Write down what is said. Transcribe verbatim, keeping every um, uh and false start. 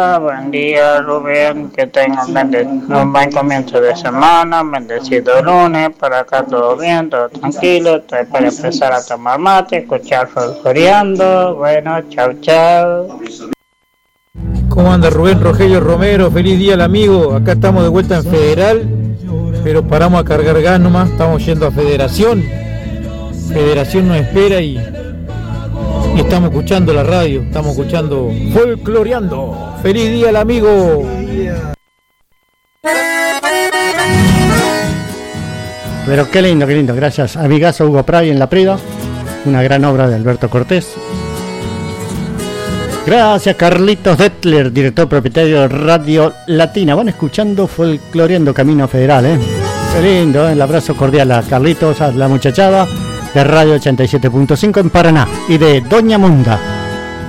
día, buen día Rubén, que tengan un buen comienzo de semana, bendecido lunes, por acá todo bien, todo tranquilo, estoy para empezar a tomar mate, escuchar folcloreando, bueno, chau chau. ¿Cómo anda Rubén Rogelio Romero? Feliz día al amigo, acá estamos de vuelta en Federal, pero paramos a cargar gas nomás, estamos yendo a Federación, Federación nos espera y... Y estamos escuchando la radio, estamos escuchando Folcloreando. ¡Feliz día al amigo! Pero qué lindo, qué lindo. Gracias, amigazo Hugo Pravi en La Prida. Una gran obra de Alberto Cortés. Gracias, Carlitos Detler, director propietario de Radio Latina. Van escuchando Folcloreando Camino Federal, ¿eh? Qué lindo, ¿eh? El abrazo cordial a Carlitos, a la muchachada de Radio ochenta y siete punto cinco en Paraná y de Doña Munda.